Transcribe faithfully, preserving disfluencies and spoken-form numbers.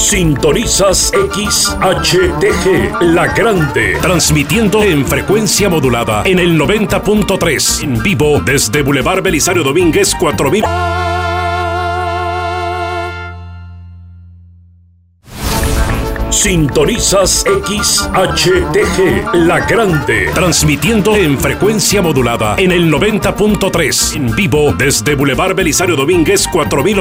Sintonizas X H T G, La Grande, transmitiendo en frecuencia modulada en el noventa punto tres, en vivo desde Boulevard Belisario Domínguez cuatro mil. Sintonizas X H T G, La Grande, transmitiendo en frecuencia modulada en el noventa punto tres, en vivo desde Boulevard Belisario Domínguez cuatro mil